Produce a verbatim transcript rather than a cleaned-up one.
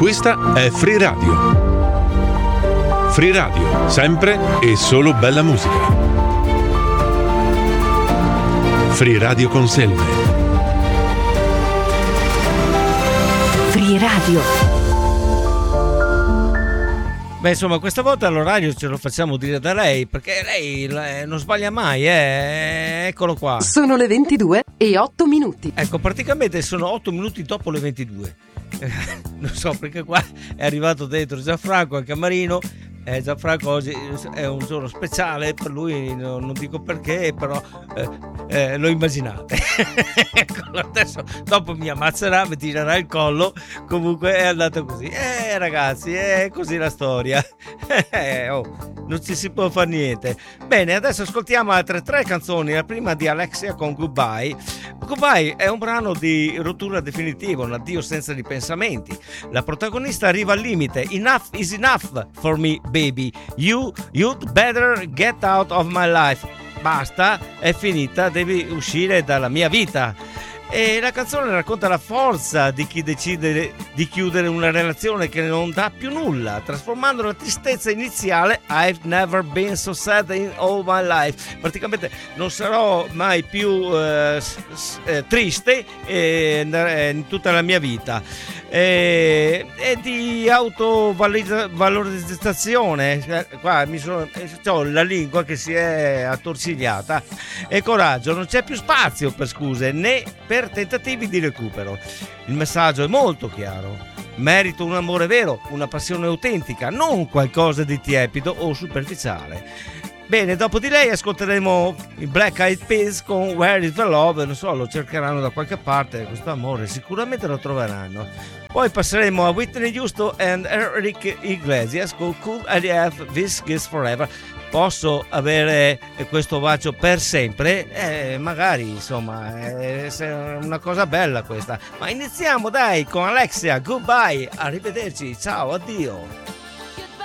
Questa è Free Radio. Free Radio, sempre e solo bella musica. Free Radio Conselve. Free Radio. Beh, insomma, questa volta l'orario ce lo facciamo dire da lei, perché lei eh, non sbaglia mai, eh. Eccolo qua. Sono le ventidue e otto minuti. Ecco, praticamente sono otto minuti dopo le ventidue. Non so perché qua è arrivato dentro Gianfranco anche a Marino. Eh, Gianfranco oggi è un giorno speciale per lui, no, non dico perché, però eh, eh, lo immaginate. Ecco, adesso dopo mi ammazzerà, mi tirerà il collo. Comunque è andato così. Eh ragazzi, è così la storia. Eh, oh, non ci si può fare niente. Bene, adesso ascoltiamo altre tre canzoni. La prima di Alexia con Goodbye. Goodbye è un brano di rottura definitiva, un addio senza ripensamenti. La protagonista arriva al limite. Enough is enough for me, baby. You, you'd better get out of my life. Basta, è finita, devi uscire dalla mia vita. E la canzone racconta la forza di chi decide di chiudere una relazione che non dà più nulla, trasformando la tristezza iniziale I've never been so sad in all my life. Praticamente non sarò mai più eh, eh, triste eh, in tutta la mia vita. E, e di autovalorizzazione, qua mi sono ho la lingua che si è attorcigliata. E coraggio, non c'è più spazio per scuse né per tentativi di recupero. Il messaggio è molto chiaro: merito un amore vero, una passione autentica, non qualcosa di tiepido o superficiale. Bene, dopo di lei ascolteremo i Black Eyed Peas con Where is the Love. Non so, lo cercheranno da qualche parte questo amore, sicuramente lo troveranno. Poi passeremo a Whitney Houston and Enrique Iglesias con Could I Have This Kiss Forever. Posso avere questo bacio per sempre? Eh, magari, insomma, è una cosa bella questa. Ma iniziamo dai con Alexia, Goodbye, arrivederci, ciao, addio.